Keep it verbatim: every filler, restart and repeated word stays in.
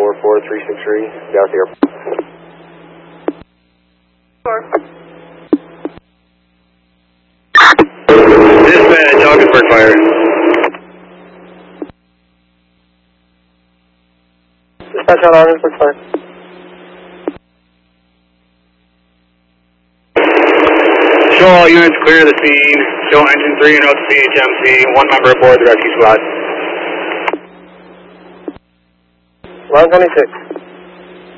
four four three six three, Dallas Airport. Four. Dispatch, Augsburg Fire. Dispatch on Augsburg Fire. Show all units clear the scene. Show engine three and out to C H M C. One member aboard the rescue squad. one twenty-six.